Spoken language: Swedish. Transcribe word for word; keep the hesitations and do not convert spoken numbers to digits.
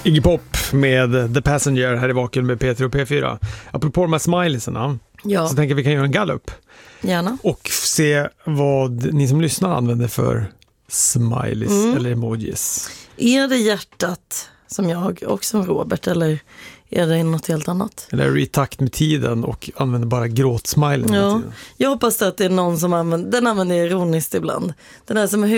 Iggy Pop med The Passenger här i Vaken med P tre och P fyra. Apropå de här smileysarna, ja. så tänker vi kan göra en gallup. Gärna. Och se vad ni som lyssnar använder för smileys mm. eller emojis. Är det hjärtat som jag och som Robert, eller är det något helt annat? Eller är det i takt med tiden och använder bara gråtsmilen? Ja, jag hoppas att det är någon som använder, den använder ironiskt ibland. Den här som är